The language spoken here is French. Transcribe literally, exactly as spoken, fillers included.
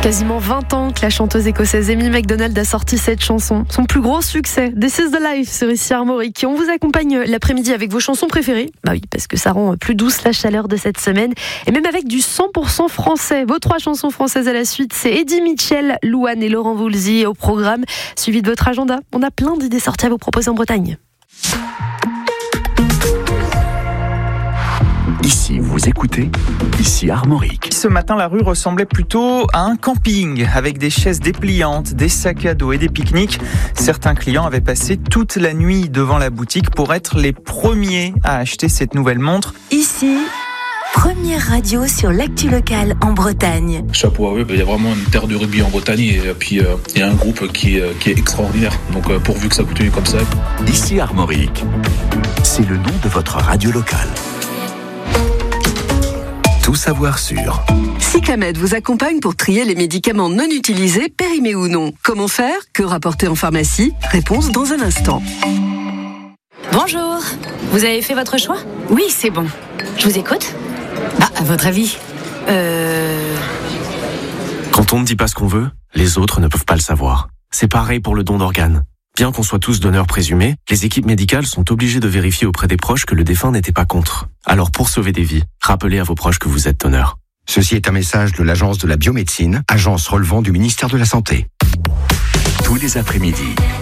Quasiment vingt ans que la chanteuse écossaise Amy Macdonald a sorti cette chanson. Son plus gros succès, This is the Life, sur ici Armorique. On vous accompagne l'après-midi avec vos chansons préférées. Bah oui, parce que ça rend plus douce la chaleur de cette semaine. Et même avec du cent pour cent français. Vos trois chansons françaises à la suite, c'est Eddie Mitchell, Louane et Laurent Voulzy au programme. Suivi de votre agenda, on a plein d'idées sorties à vous proposer en Bretagne. Ici, vous écoutez, ici Armorique. Ce matin, la rue ressemblait plutôt à un camping, avec des chaises dépliantes, des sacs à dos et des pique-niques. Certains clients avaient passé toute la nuit devant la boutique pour être les premiers à acheter cette nouvelle montre. Ici, première radio sur l'actu locale en Bretagne. Chapeau à eux, il y a vraiment une terre de rugby en Bretagne et puis il y a un groupe qui, qui est extraordinaire. Donc pourvu que ça continue comme ça. Ici Armorique, c'est le nom de votre radio locale. Tout savoir sur. Cyclamed vous accompagne pour trier les médicaments non utilisés, périmés ou non. Comment faire? Que rapporter en pharmacie? Réponse dans un instant. Bonjour, vous avez fait votre choix? Oui, c'est bon. Je vous écoute. Ah, à votre avis Euh... Quand on ne dit pas ce qu'on veut, les autres ne peuvent pas le savoir. C'est pareil pour le don d'organes. Bien qu'on soit tous donneurs présumés, les équipes médicales sont obligées de vérifier auprès des proches que le défunt n'était pas contre. Alors pour sauver des vies, rappelez à vos proches que vous êtes donneur. Ceci est un message de l'Agence de la biomédecine, agence relevant du ministère de la Santé. Tous les après-midi,